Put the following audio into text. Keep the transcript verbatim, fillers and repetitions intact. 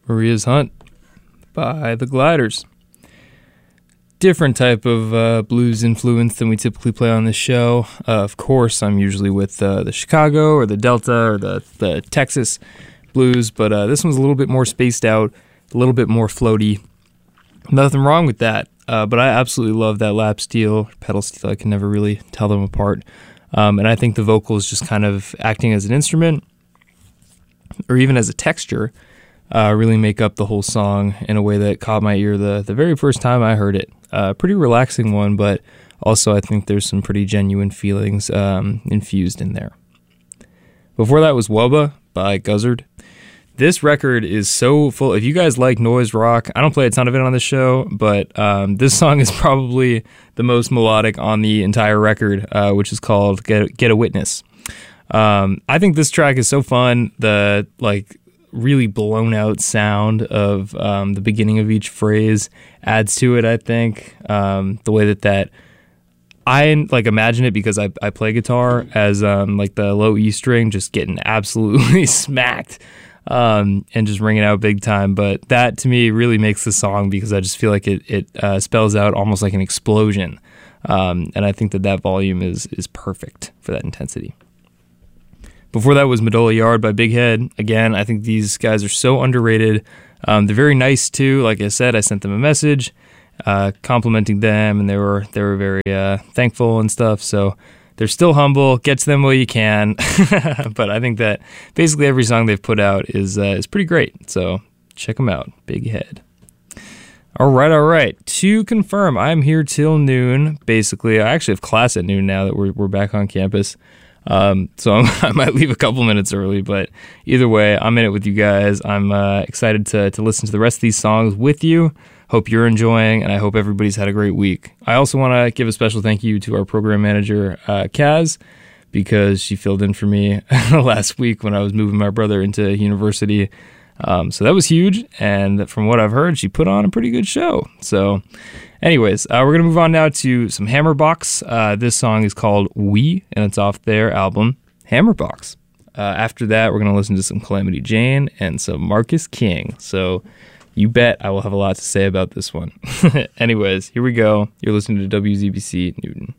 Maria's Hunt by the Gliders. Different type of uh, blues influence than we typically play on this show. Uh, of course, I'm usually with uh, the Chicago or the Delta or the, the Texas blues, but uh, this one's a little bit more spaced out, a little bit more floaty. Nothing wrong with that, uh, but I absolutely love that lap steel, pedal steel. I can never really tell them apart. Um, and I think the vocals just kind of acting as an instrument or even as a texture uh, really make up the whole song in a way that caught my ear the, the very first time I heard it. Uh, pretty relaxing one, but also I think there's some pretty genuine feelings um, infused in there. Before that was Wubba by Guzzard. This record is so full. If you guys like noise rock, I don't play a ton of it on the show, but um, this song is probably the most melodic on the entire record, uh, which is called Get, Get a Witness. Um, I think this track is so fun. The like really blown out sound of um, the beginning of each phrase adds to it, I think. Um, the way that that I like imagine it because I, I play guitar as um, like the low E string just getting absolutely smacked. Um, and just ringing out big time. But that, to me, really makes the song because I just feel like it, it uh, spells out almost like an explosion. Um, and I think that that volume is is perfect for that intensity. Before that was Medola Yard by Big Head. Again, I think these guys are so underrated. Um, they're very nice, too. Like I said, I sent them a message uh, complimenting them, and they were, they were very uh, thankful and stuff. So they're still humble. Get to them while you can. But I think that basically every song they've put out is uh, is pretty great. So check them out. Big Head. All right, all right. To confirm, I'm here till noon. Basically, I actually have class at noon now that we're we're back on campus. Um, so I'm, I might leave a couple minutes early, but either way, I'm in it with you guys. I'm uh, excited to to listen to the rest of these songs with you. Hope you're enjoying, and I hope everybody's had a great week. I also want to give a special thank you to our program manager, uh, Kaz, because she filled in for me last week when I was moving my brother into university. Um, so that was huge, and from what I've heard, she put on a pretty good show. So anyways, uh, we're going to move on now to some Hammerbox. Uh, this song is called We, and it's off their album, Hammerbox. Uh, after that, we're going to listen to some Calamity Jane and some Marcus King. So you bet I will have a lot to say about this one. Anyways, here we go. You're listening to W Z B C Newton.